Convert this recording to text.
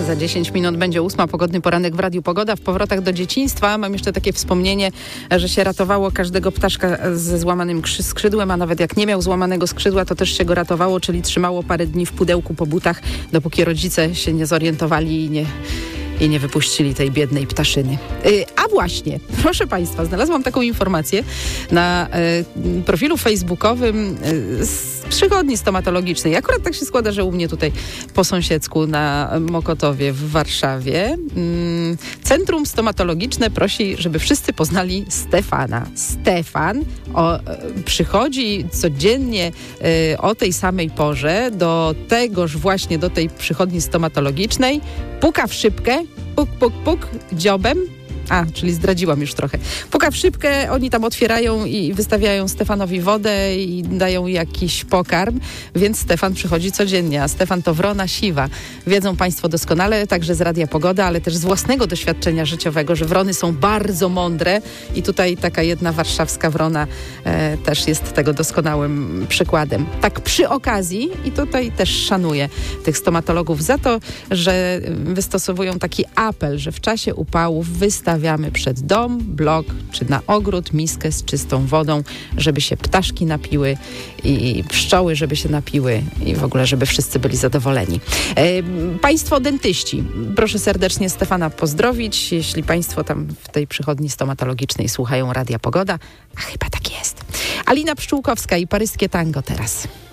Za 10 minut będzie 8. Pogodny poranek w Radiu Pogoda. W powrotach do dzieciństwa mam jeszcze takie wspomnienie, że się ratowało każdego ptaszka ze złamanym skrzydłem, a nawet jak nie miał złamanego skrzydła, to też się go ratowało, czyli trzymało parę dni w pudełku po butach, dopóki rodzice się nie zorientowali i nie wypuścili tej biednej ptaszyny. A właśnie, proszę Państwa, znalazłam taką informację na profilu facebookowym z przychodni stomatologicznej. Akurat tak się składa, że u mnie tutaj po sąsiedzku na Mokotowie w Warszawie Centrum Stomatologiczne prosi, żeby wszyscy poznali Stefana. Stefan przychodzi codziennie o tej samej porze do tej przychodni stomatologicznej, puka w szybkę, puk, puk, puk, dziobem. Czyli zdradziłam już trochę. Puka w szybkę, oni tam otwierają i wystawiają Stefanowi wodę i dają jakiś pokarm, więc Stefan przychodzi codziennie, a Stefan to wrona siwa. Wiedzą Państwo doskonale, także z Radia Pogoda, ale też z własnego doświadczenia życiowego, że wrony są bardzo mądre i tutaj taka jedna warszawska wrona też jest tego doskonałym przykładem. Tak przy okazji, i tutaj też szanuję tych stomatologów za to, że wystosowują taki apel, że w czasie upałów wystawiamy przed dom, blok czy na ogród miskę z czystą wodą, żeby się ptaszki napiły i pszczoły, żeby się napiły i w ogóle, żeby wszyscy byli zadowoleni. Państwo dentyści, proszę serdecznie Stefana pozdrowić, jeśli Państwo tam w tej przychodni stomatologicznej słuchają Radia Pogoda, a chyba tak jest. Alina Pszczółkowska i Paryskie Tango teraz.